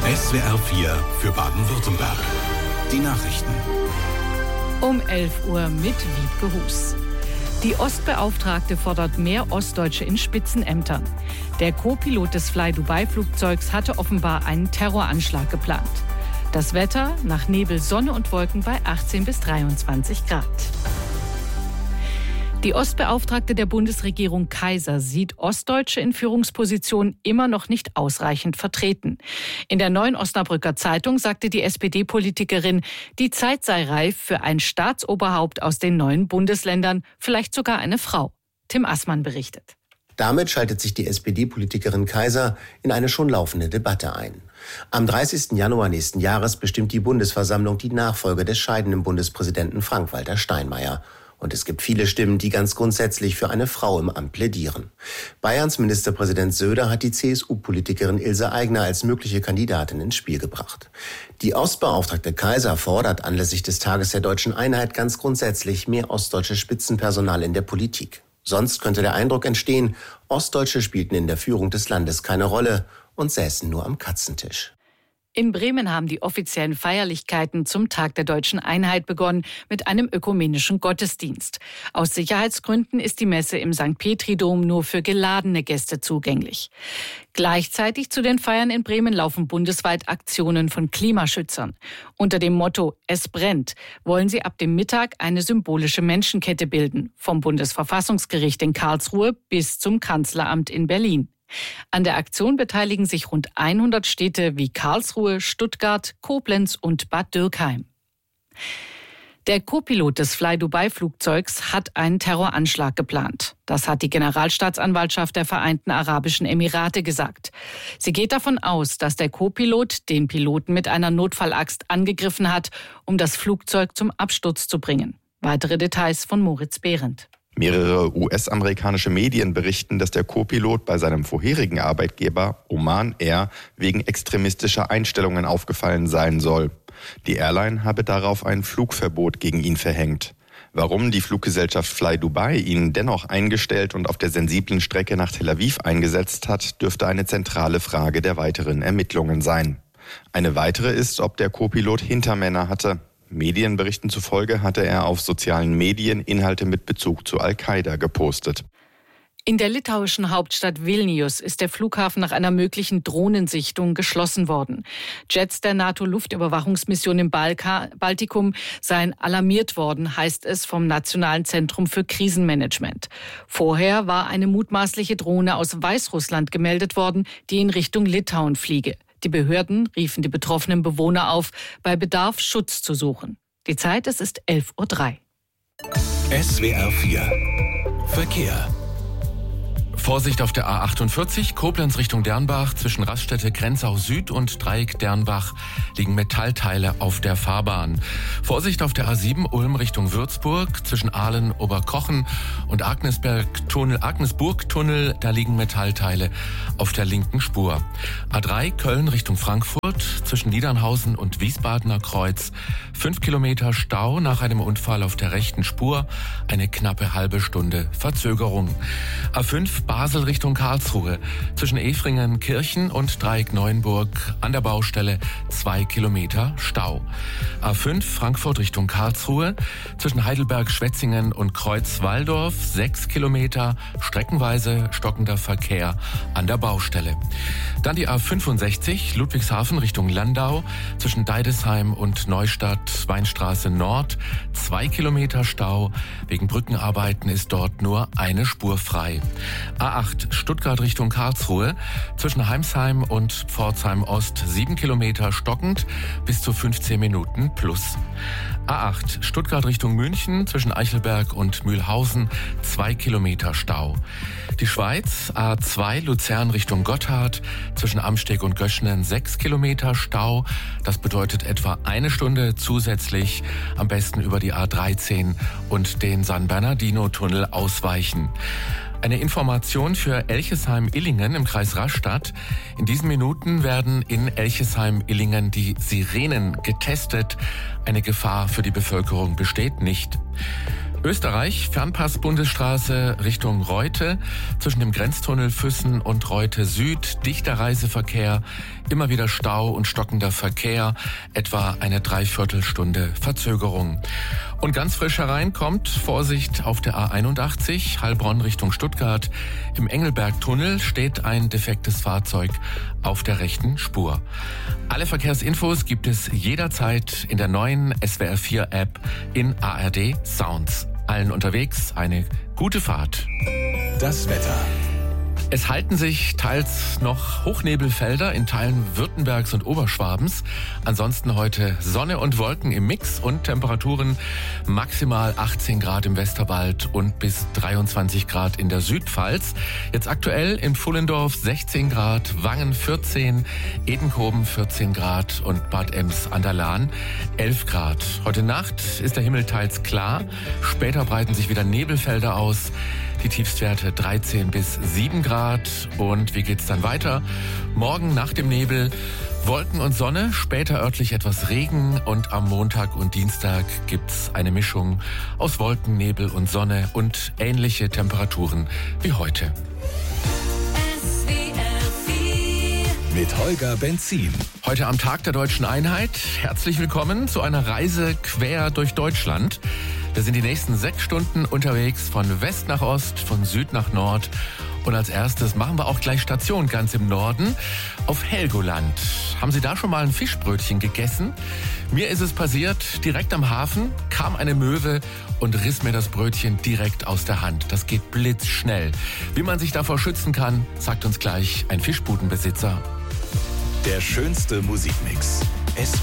SWR 4 für Baden-Württemberg. Die Nachrichten. Um 11 Uhr mit Wiebke Hus. Die Ostbeauftragte fordert mehr Ostdeutsche in Spitzenämtern. Der Co-Pilot des Fly-Dubai-Flugzeugs hatte offenbar einen Terroranschlag geplant. Das Wetter: nach Nebel, Sonne und Wolken bei 18 bis 23 Grad. Die Ostbeauftragte der Bundesregierung Kaiser sieht Ostdeutsche in Führungspositionen immer noch nicht ausreichend vertreten. In der Neuen Osnabrücker Zeitung sagte die SPD-Politikerin, die Zeit sei reif für ein Staatsoberhaupt aus den neuen Bundesländern, vielleicht sogar eine Frau. Tim Assmann berichtet. Damit schaltet sich die SPD-Politikerin Kaiser in eine schon laufende Debatte ein. Am 30. Januar nächsten Jahres bestimmt die Bundesversammlung die Nachfolge des scheidenden Bundespräsidenten Frank-Walter Steinmeier. Und es gibt viele Stimmen, die ganz grundsätzlich für eine Frau im Amt plädieren. Bayerns Ministerpräsident Söder hat die CSU-Politikerin Ilse Aigner als mögliche Kandidatin ins Spiel gebracht. Die Ostbeauftragte Kaiser fordert anlässlich des Tages der Deutschen Einheit ganz grundsätzlich mehr ostdeutsches Spitzenpersonal in der Politik. Sonst könnte der Eindruck entstehen, Ostdeutsche spielten in der Führung des Landes keine Rolle und säßen nur am Katzentisch. In Bremen haben die offiziellen Feierlichkeiten zum Tag der Deutschen Einheit begonnen mit einem ökumenischen Gottesdienst. Aus Sicherheitsgründen ist die Messe im St. Petri-Dom nur für geladene Gäste zugänglich. Gleichzeitig zu den Feiern in Bremen laufen bundesweit Aktionen von Klimaschützern. Unter dem Motto "Es brennt" wollen sie ab dem Mittag eine symbolische Menschenkette bilden, vom Bundesverfassungsgericht in Karlsruhe bis zum Kanzleramt in Berlin. An der Aktion beteiligen sich rund 100 Städte wie Karlsruhe, Stuttgart, Koblenz und Bad Dürkheim. Der Co-Pilot des Fly-Dubai-Flugzeugs hat einen Terroranschlag geplant. Das hat die Generalstaatsanwaltschaft der Vereinten Arabischen Emirate gesagt. Sie geht davon aus, dass der Co-Pilot den Piloten mit einer Notfallaxt angegriffen hat, um das Flugzeug zum Absturz zu bringen. Weitere Details von Moritz Behrendt. Mehrere US-amerikanische Medien berichten, dass der Co-Pilot bei seinem vorherigen Arbeitgeber Oman Air wegen extremistischer Einstellungen aufgefallen sein soll. Die Airline habe darauf ein Flugverbot gegen ihn verhängt. Warum die Fluggesellschaft Fly Dubai ihn dennoch eingestellt und auf der sensiblen Strecke nach Tel Aviv eingesetzt hat, dürfte eine zentrale Frage der weiteren Ermittlungen sein. Eine weitere ist, ob der Co-Pilot Hintermänner hatte. Medienberichten zufolge hatte er auf sozialen Medien Inhalte mit Bezug zu Al-Qaida gepostet. In der litauischen Hauptstadt Vilnius ist der Flughafen nach einer möglichen Drohnensichtung geschlossen worden. Jets der NATO-Luftüberwachungsmission im Baltikum seien alarmiert worden, heißt es vom Nationalen Zentrum für Krisenmanagement. Vorher war eine mutmaßliche Drohne aus Weißrussland gemeldet worden, die in Richtung Litauen fliege. Die Behörden riefen die betroffenen Bewohner auf, bei Bedarf Schutz zu suchen. Die Zeit, es ist 11:03 Uhr. SWR 4 Verkehr. Vorsicht auf der A48, Koblenz Richtung Dernbach. Zwischen Raststätte Grenzau Süd und Dreieck Dernbach liegen Metallteile auf der Fahrbahn. Vorsicht auf der A7 Ulm Richtung Würzburg. Zwischen Ahlen, Oberkochen und Agnesburg-Tunnel, da liegen Metallteile auf der linken Spur. A3 Köln Richtung Frankfurt. Zwischen Niedernhausen und Wiesbadener Kreuz 5 Kilometer Stau nach einem Unfall auf der rechten Spur. Eine knappe halbe Stunde Verzögerung. A5 Basel Richtung Karlsruhe. Zwischen Efringen-Kirchen und Dreieck-Neuenburg an der Baustelle 2 Kilometer Stau. A5 Frankfurt Richtung Karlsruhe. Zwischen Heidelberg-Schwetzingen und Kreuz-Walldorf 6 Kilometer streckenweise stockender Verkehr an der Baustelle. Dann die A65 Ludwigshafen Richtung Landau. Zwischen Deidesheim und Neustadt Weinstraße Nord 2 Kilometer Stau. Wegen Brückenarbeiten ist dort nur eine Spur frei. A8 Stuttgart Richtung Karlsruhe. Zwischen Heimsheim und Pforzheim Ost 7 Kilometer stockend bis zu 15 Minuten plus. A8 Stuttgart Richtung München. Zwischen Eichelberg und Mühlhausen 2 Kilometer Stau. Die Schweiz A2 Luzern Richtung Gotthard. Zwischen Amsteg und Göschnen 6 Kilometer Stau. Das bedeutet etwa eine Stunde zusätzlich. Am besten über die A13 und den San Bernardino-Tunnel ausweichen. Eine Information für Elchesheim-Illingen im Kreis Rastatt. In diesen Minuten werden in Elchesheim-Illingen die Sirenen getestet. Eine Gefahr für die Bevölkerung besteht nicht. Österreich, Fernpass-Bundesstraße Richtung Reute, zwischen dem Grenztunnel Füssen und Reute Süd, dichter Reiseverkehr, immer wieder Stau und stockender Verkehr, etwa eine Dreiviertelstunde Verzögerung. Und ganz frisch hereinkommt, Vorsicht auf der A81, Heilbronn Richtung Stuttgart. Im Engelbergtunnel steht ein defektes Fahrzeug auf der rechten Spur. Alle Verkehrsinfos gibt es jederzeit in der neuen SWR4-App in ARD Sounds. Allen unterwegs eine gute Fahrt. Das Wetter. Es halten sich teils noch Hochnebelfelder in Teilen Württembergs und Oberschwabens. Ansonsten heute Sonne und Wolken im Mix und Temperaturen maximal 18 Grad im Westerwald und bis 23 Grad in der Südpfalz. Jetzt aktuell in Pfullendorf 16 Grad, Wangen 14, Edenkoben 14 Grad und Bad Ems an der Lahn 11 Grad. Heute Nacht ist der Himmel teils klar. Später breiten sich wieder Nebelfelder aus. Die Tiefstwerte 13 bis 7 Grad. Und wie geht's dann weiter? Morgen nach dem Nebel Wolken und Sonne, später örtlich etwas Regen und am Montag und Dienstag gibt's eine Mischung aus Wolken, Nebel und Sonne und ähnliche Temperaturen wie heute. Mit Holger Benzin. Heute am Tag der Deutschen Einheit. Herzlich willkommen zu einer Reise quer durch Deutschland. Wir sind die nächsten 6 Stunden unterwegs von West nach Ost, von Süd nach Nord. Und als erstes machen wir auch gleich Station ganz im Norden auf Helgoland. Haben Sie da schon mal ein Fischbrötchen gegessen? Mir ist es passiert, direkt am Hafen kam eine Möwe und riss mir das Brötchen direkt aus der Hand. Das geht blitzschnell. Wie man sich davor schützen kann, sagt uns gleich ein Fischbudenbesitzer. Der schönste Musikmix.